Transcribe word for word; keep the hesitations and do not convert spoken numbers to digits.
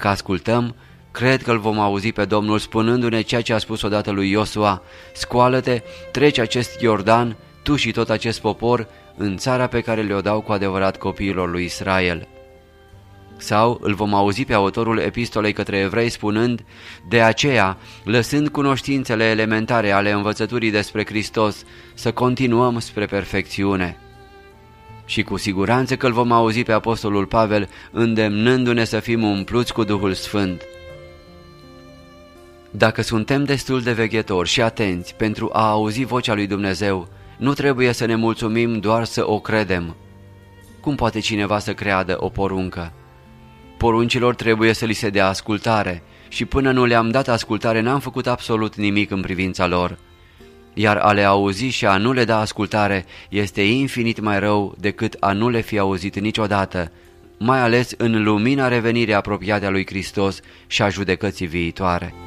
Dacă ascultăm, cred că îl vom auzi pe Domnul spunându-ne ceea ce a spus odată lui Iosua: scoală-te, treci acest Iordan, tu și tot acest popor, în țara pe care le-o dau cu adevărat copiilor lui Israel. Sau îl vom auzi pe autorul epistolei către evrei spunând: de aceea, lăsând cunoștințele elementare ale învățăturii despre Hristos, să continuăm spre perfecțiune. Și cu siguranță că îl vom auzi pe apostolul Pavel îndemnându-ne să fim umpluți cu Duhul Sfânt. Dacă suntem destul de veghetori și atenți pentru a auzi vocea lui Dumnezeu, nu trebuie să ne mulțumim doar să o credem. Cum poate cineva să creadă o poruncă? Poruncilor trebuie să li se dea ascultare și până nu le-am dat ascultare n-am făcut absolut nimic în privința lor. Iar a le auzi și a nu le da ascultare este infinit mai rău decât a nu le fi auzit niciodată, mai ales în lumina revenirii apropiate a lui Hristos și a judecății viitoare.